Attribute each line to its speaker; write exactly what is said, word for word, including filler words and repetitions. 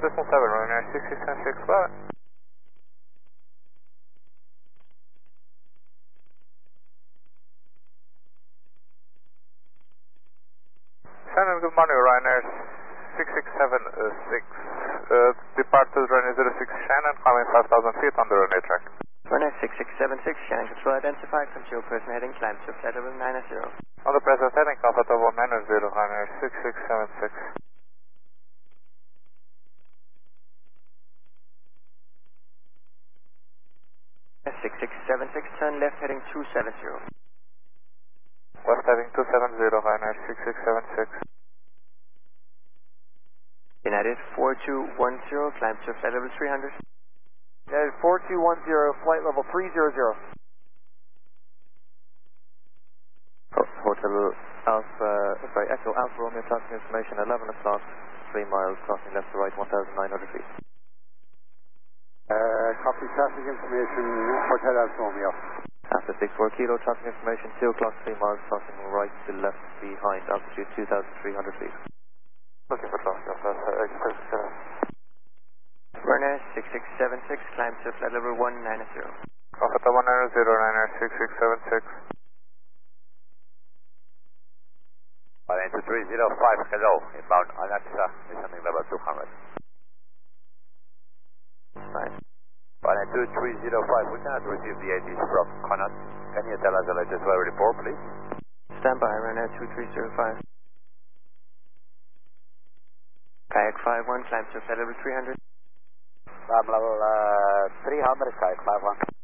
Speaker 1: decimal seven, Ryanair six six seven six, flat. Shannon, good morning, Ryanair six six seven six. Uh, departed runway zero six Shannon, climbing five thousand feet on the runway track.
Speaker 2: Ryanair six six seven six, Shannon control identified, control person heading, climb to flight level nine zero.
Speaker 1: On the present heading, comfortable nine zero, Ryanair six six seven six.
Speaker 2: six six seven six, turn left heading two seven zero.
Speaker 1: West heading two seven zero, Ryanair six six seven six.
Speaker 2: United four two one zero, climb to flight level three hundred.
Speaker 3: United four two one zero, flight level three hundred.
Speaker 4: Hotel Alpha, sorry, Echo Alpha Romeo, crossing information eleven o'clock, three miles, crossing left to right one thousand nine hundred feet.
Speaker 3: Uh, copy traffic information, Hotel Alpha Romeo.
Speaker 4: After six four kilo, traffic information, two o'clock, three miles, crossing right to left behind, altitude two thousand three hundred feet.
Speaker 1: Looking for traffic, Alpha, express seven.
Speaker 2: Ryanair six six seven six, climb to flight level one nine zero.
Speaker 1: Comfortable nine zero, Ryanair six six seven six.
Speaker 5: One two three zero five, hello, inbound Alexa, descending level two hundred.
Speaker 2: Fine.
Speaker 5: One two three zero five, we cannot receive the A Ts from Connaught. Can you tell us the latest weather report, please?
Speaker 2: Stand by, Ryanair two three zero five. Kayak five one, climb to flight level three hundred.
Speaker 5: Climb level uh, three hundred, kayak five one.